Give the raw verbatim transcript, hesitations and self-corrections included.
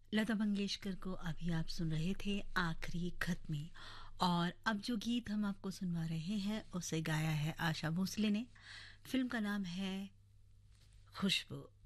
लता मंगेशकर को अभी आप सुन रहे थे आखिरी खत में। और अब जो गीत हम आपको सुनवा रहे हैं उसे गाया है आशा भोसले ने। फिल्म का नाम है खुशबू।